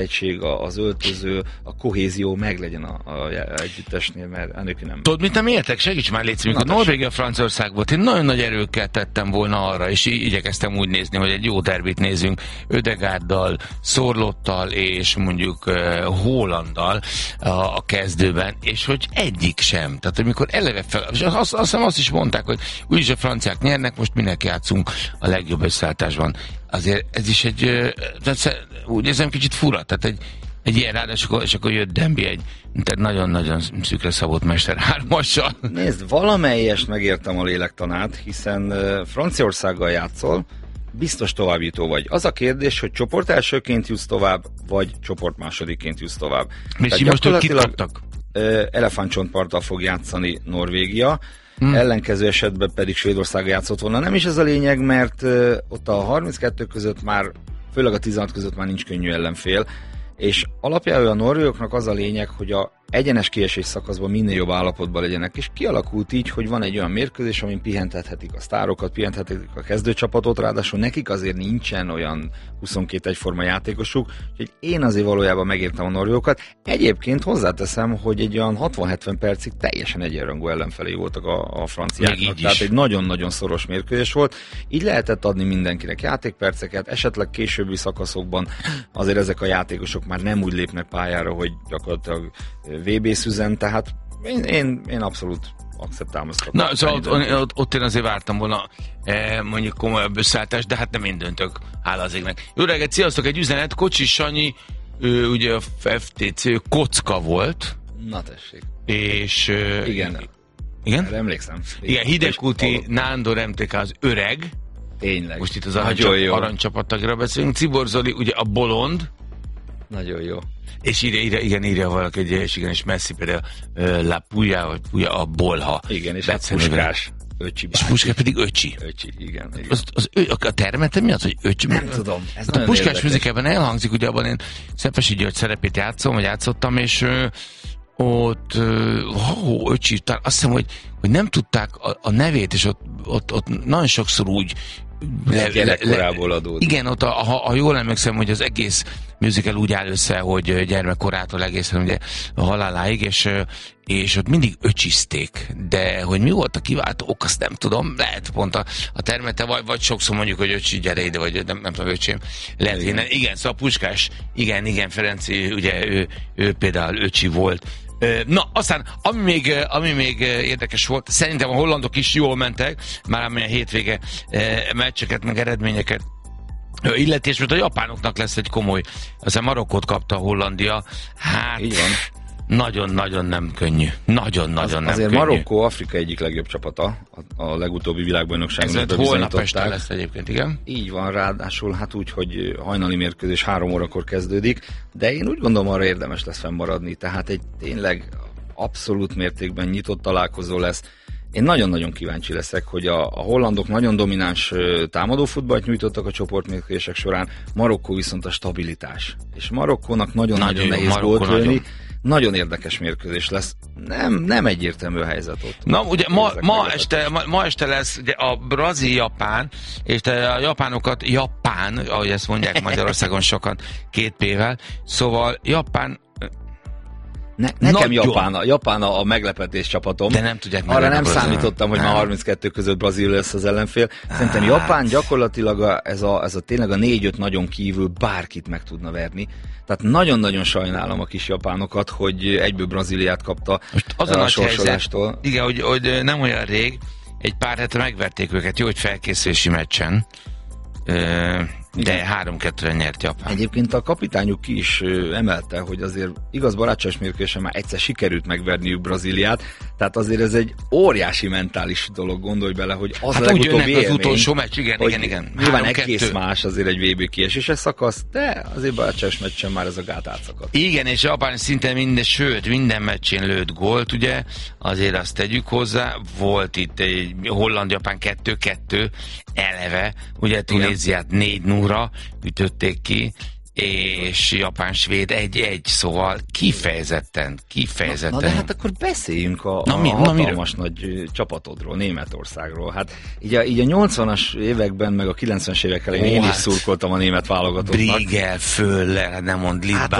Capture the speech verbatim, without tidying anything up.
egység, az öltöző, a kohézió meglegyen a, a együttesnél, mert ennek nem... Tudod, mit nem értek? Segíts már, légy, amikor Norvégia, Franciaország volt, én nagyon nagy erőkkel tettem volna arra, és így igyekeztem úgy nézni, hogy egy jó derbit nézünk Ödegárddal, Szorlottal és mondjuk uh, Haalanddal a, a kezdőben, és hogy egyik sem. Tehát amikor eleve fel... És azt, azt hiszem azt is mondták, hogy úgyis a franciák nyernek, most mindenki játszunk a legjobb összeállításban. Azért ez is egy, uh, úgy érzem, kicsit fura, tehát egy, egy ilyen ráadásul, és akkor jött Dembi egy nagyon-nagyon szűkre szabott mester hármassal. Nézd, valamelyest megértem a lélektanát, hiszen uh, Franciaországgal játszol, biztos továbbjutó vagy. Az a kérdés, hogy csoport elsőként jutsz tovább, vagy csoport másodiként jutsz tovább. És most ők kit kaptak? Uh, elefántcsontparttal fog játszani Norvégia, Hmm. ellenkező esetben pedig Svédország játszott volna. Nem is ez a lényeg, mert uh, ott a harminckettő között már, főleg a tizenhat között már nincs könnyű ellenfél, és alapjául a norvégoknak az a lényeg, hogy a egyenes kiesés szakaszban minél jobb állapotban legyenek, és kialakult így, hogy van egy olyan mérkőzés, amin pihentethetik a sztárokat, pihentethetik a kezdőcsapatot, ráadásul nekik azért nincsen olyan huszonkét egyforma játékosuk, úgyhogy én azért valójában megértem a norvégokat. Egyébként hozzáteszem, hogy egy olyan hatvan-hetven percig teljesen egyenrangú ellenfelé voltak a, a franciáknak, tehát egy nagyon-nagyon szoros mérkőzés volt. Így lehetett adni mindenkinek játékperceket, esetleg későbbi szakaszokban azért ezek a játékosok már nem úgy lépnek pályára, hogy gyakorlatilag vé bé szüzen, tehát én, én, én abszolút akceptálom azt. Na, szóval ott, ott, ott én azért vártam volna eh, mondjuk komolyabb összeálltást, de hát nem én döntök, hála az égnek. Jó reggelt, sziasztok, egy üzenet, Kocsis Sanyi, ő, ugye a ef té cé kocka volt. Na tessék. És... Uh, igen. Igen? Erre emlékszem. Igen, Hidegkuti, Nándor em té ká az öreg. Tényleg. Most itt az aranycsapattagra beszélünk. Cibor Zoli, ugye a bolond. Nagyon jó. És írja, írja, igen, írja valaki, egy, és igen, és Messi például uh, La Puya, vagy Puya a bolha. Igen, és a Puskás. Öcsi és Puskás pedig öcsi. Öcsi, igen. igen. Az, az, az, a termete mi az, hogy öcsi? Nem tudom. Ez a Puskás műzikában elhangzik, ugye abban én Szepesi György szerepét játszom, vagy játszottam, és uh, ott uh, ó, öcsi, azt hiszem, hogy, hogy nem tudták a, a nevét, és ott, ott, ott nagyon sokszor úgy Le, gyerekkorából adódik. Igen, ott a, ha, ha jól emlékszem, hogy az egész musical úgy áll össze, hogy gyermekkorától egészen ugye a haláláig, és, és ott mindig öcsizték, de hogy mi volt a kiváltó ok, azt nem tudom, lehet pont a, a termete, vagy, vagy sokszor mondjuk, hogy öcsi, gyere ide, vagy nem, nem tudom, öcsém, lehet igen. igen, szóval Puskás, igen, igen, Ferenci, ugye ő, ő például öcsi volt. Na, aztán, ami még, ami még érdekes volt, szerintem a hollandok is jól mentek, már amilyen hétvége meccseket, meg eredményeket illeti, és mert a japánoknak lesz egy komoly, aztán Marokkót kapta a Hollandia, hát így van. Nagyon-nagyon nem könnyű. Nagyon-nagyon az, nem azért könnyű. Marokkó Afrika egyik legjobb csapata, a, a legutóbbi világbajnokságon. Ez holnap este lesz egyébként, igen? Így van, ráadásul hát úgy, hogy hajnali mérkőzés három órakor kezdődik, de én úgy gondolom, arra érdemes lesz fennmaradni, tehát egy tényleg abszolút mértékben nyitott találkozó lesz. Én nagyon-nagyon kíváncsi leszek, hogy a, a hollandok nagyon domináns támadófutballt nyújtottak a csoportmérkőzések során, Marokkó viszont a stabilitás. És Marokkónak nagyon-nagyon nehéz Marokkó gólt lőni. nagyon. Nagyon érdekes mérkőzés lesz. Nem, nem egyértelmű a helyzet ott. Na, ugye ma, ma, este, ma, ma este lesz ugye a Brazil-Japán, és a japánokat, Japán, ahogy ezt mondják Magyarországon sokan, két P-vel, szóval Japán Ne, nekem Japán, a, Japán a, a meglepetés csapatom. De nem tudják arra nem számítottam, hogy már harminckettő között Brazil lesz az ellenfél. Szerintem Japán gyakorlatilag a, ez, a, ez a tényleg a négy-öt nagyon kívül bárkit meg tudna verni. Tehát nagyon-nagyon sajnálom a kis japánokat, hogy egyből Brazíliát kapta most az a, a nagy sorsolástól. Helyzet, igen, hogy, hogy nem olyan rég, egy pár hete megverték őket, jó, hogy felkészülési meccsen, de három kettőre nyert Japán. Egyébként a kapitányuk ki is emelte, hogy azért igaz barátságos mérkőzésen már egyszer sikerült megverniük Brazíliát, tehát azért ez egy óriási mentális dolog, gondolj bele, hogy az hát a legutóbbi élmény, az utolsó meccs, igen, igen, igen. Nyilván egész más azért egy vé bé kieséses szakasz, de azért barátságos meccsen már ez a gát átszakadt. Igen, és Japán szinte minden, sőt, minden meccsén lőtt gólt, ugye, azért azt tegyük hozzá, volt itt egy Holland-Japán kettő kettő eleve, ugye Tunéziát négy nulla ütötték ki, és japán-svéd egy-egy, szóval kifejezetten, kifejezetten. Na, na de hát akkor beszéljünk a, na, a mi, hatalmas na, nagy csapatodról, Németországról. Hát így a, így a nyolcvanas években, meg a kilencvenes évek elején én hát, is szurkoltam a német válogatottnak. Briegel, Föller, nem mond Lidbach.